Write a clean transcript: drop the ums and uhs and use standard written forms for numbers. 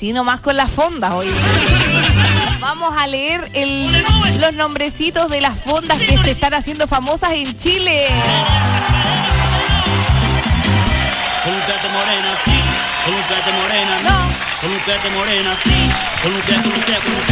así nomás con las fondas, oye. Vamos a leer los nombrecitos de las fondas que se están haciendo famosas en Chile. Columpiate morena, sí. Columpiate morena, no. Columpiate morena, sí. Columpiate, columpiate, columpiate.